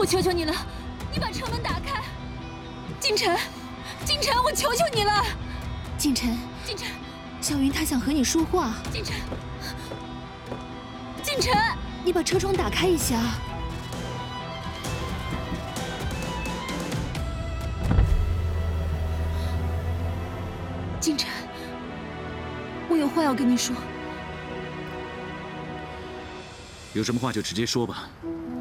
我求求你了，你把车门打开。锦晨，锦晨，我求求你了。 锦晨， 锦晨， 小云她想和你说话。 锦晨，锦晨， 你把车窗打开一下。 锦晨，我有话要跟你说。 有什么话就直接说吧。